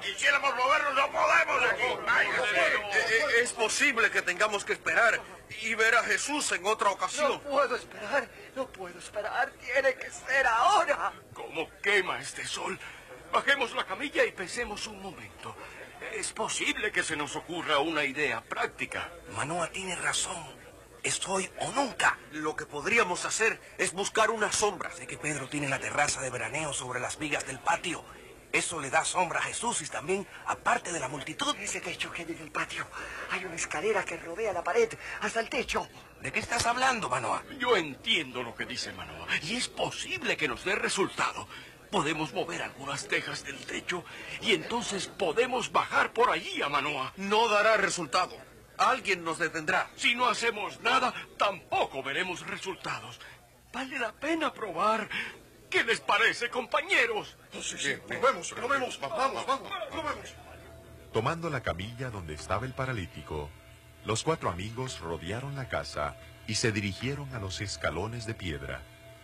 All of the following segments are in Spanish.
quisiéramos movernos, no podemos de aquí. Es posible que tengamos que esperar y ver a Jesús en otra ocasión. No puedo esperar, no puedo esperar. Tiene que ser ahora. ¿Cómo quema este sol? Bajemos la camilla y pensemos un momento. Es posible que se nos ocurra una idea práctica. Manoa tiene razón. Es hoy o nunca. Lo que podríamos hacer es buscar una sombra. Sé que Pedro tiene la terraza de veraneo sobre las vigas del patio. Eso le da sombra a Jesús y también aparte de la multitud. Ese techo que hay en el patio. Hay una escalera que rodea la pared hasta el techo. ¿De qué estás hablando, Manoa? Yo entiendo lo que dice Manoa y es posible que nos dé resultado. Podemos mover algunas tejas del techo y entonces podemos bajar por allí a Manoa. No dará resultado. Alguien nos detendrá. Si no hacemos nada, tampoco veremos resultados. Vale la pena probar. ¿Qué les parece, compañeros? Sí, vamos. Vamos. Tomando la camilla donde estaba el paralítico, los 4 amigos rodearon la casa y se dirigieron a los escalones de piedra.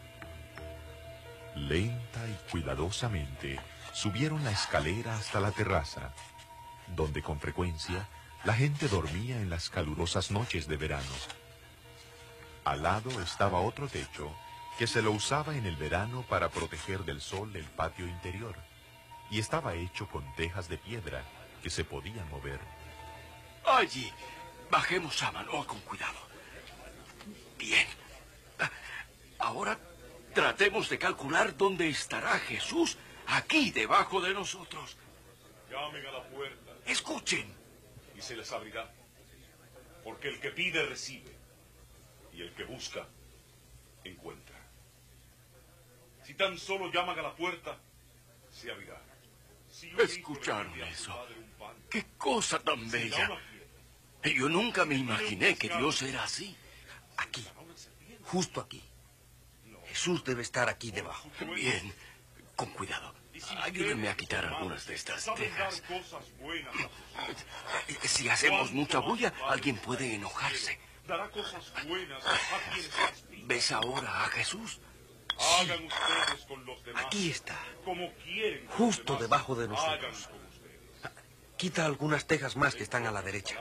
Lenta y cuidadosamente subieron la escalera hasta la terraza, donde con frecuencia la gente dormía en las calurosas noches de verano. Al lado estaba otro techo que se lo usaba en el verano para proteger del sol el patio interior, y estaba hecho con tejas de piedra que se podían mover. Allí, bajemos a Manoa con cuidado. Bien. Ahora tratemos de calcular dónde estará Jesús aquí debajo de nosotros. Llamen a la puerta. Escuchen. Y se les abrirá. Porque el que pide, recibe. Y el que busca, encuentra. Si tan solo llaman a la puerta, se abrirá. Si ¿Escucharon eso? ¡Qué cosa tan bella! Yo nunca me imaginé que Dios era así. Aquí, justo aquí. Jesús debe estar aquí debajo. Bien, con cuidado. Ayúdenme a quitar algunas de estas tejas. Si hacemos mucha bulla, alguien puede enojarse. Dará cosas buenas a quienes las pidan. ¿Ves ahora a Jesús? Hagan ustedes con los demás. Aquí está. Como quieren. Justo debajo de nosotros. Hagan con ustedes. Quita algunas tejas más que están a la derecha.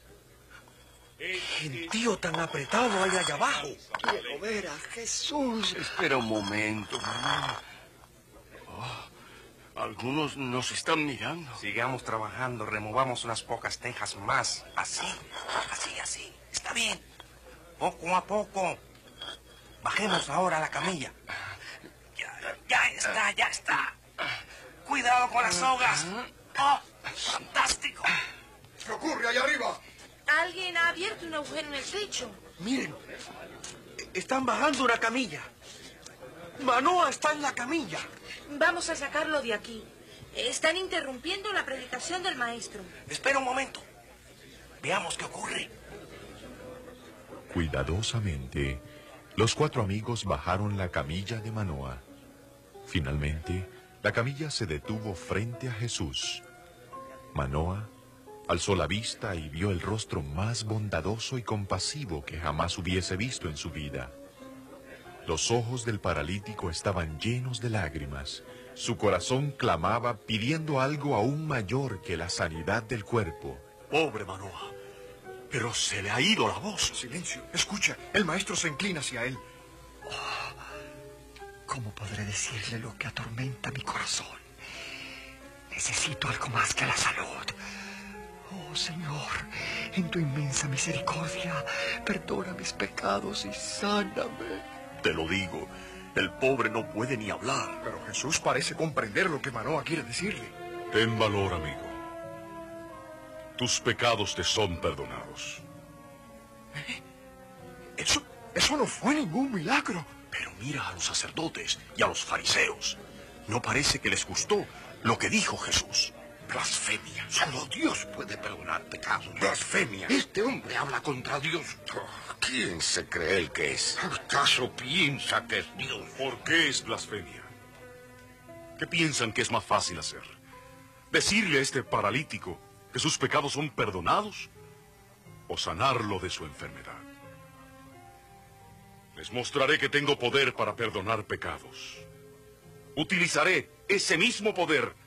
Gentío tan apretado hay allá abajo. Quiero ver a Jesús. Espera un momento, mamá. Algunos nos están mirando. Sigamos trabajando, removamos unas pocas tejas más. Así. Está bien. Poco a poco. Bajemos ahora a la camilla. Ya está. Cuidado con las sogas. ¡Oh, fantástico! ¿Qué ocurre allá arriba? Alguien ha abierto un agujero en el techo. Miren, están bajando una camilla. Manoa está en la camilla. Vamos a sacarlo de aquí. Están interrumpiendo la predicación del maestro. Espera un momento. Veamos qué ocurre. Cuidadosamente, los 4 amigos bajaron la camilla de Manoa. Finalmente, la camilla se detuvo frente a Jesús. Manoa alzó la vista y vio el rostro más bondadoso y compasivo que jamás hubiese visto en su vida. Los ojos del paralítico estaban llenos de lágrimas. Su corazón clamaba pidiendo algo aún mayor que la sanidad del cuerpo. Pobre Manoa. Pero se le ha ido la voz. Silencio. Escucha, el maestro se inclina hacia él. ¿Cómo podré decirle lo que atormenta mi corazón? Necesito algo más que la salud. Oh, Señor, en tu inmensa misericordia, perdona mis pecados y sáname. Te lo digo, el pobre no puede ni hablar. Pero Jesús parece comprender lo que Manoa quiere decirle. Ten valor, amigo. Tus pecados te son perdonados. Eso no fue ningún milagro. Pero mira a los sacerdotes y a los fariseos. No parece que les gustó lo que dijo Jesús. Blasfemia. Solo Dios puede perdonar pecados. Blasfemia. Este hombre habla contra Dios. ¿Quién se cree el que es? ¿Acaso piensa que es Dios? ¿Por qué es blasfemia? ¿Qué piensan que es más fácil hacer? ¿Decirle a este paralítico que sus pecados son perdonados? ¿O sanarlo de su enfermedad? Les mostraré que tengo poder para perdonar pecados. Utilizaré ese mismo poder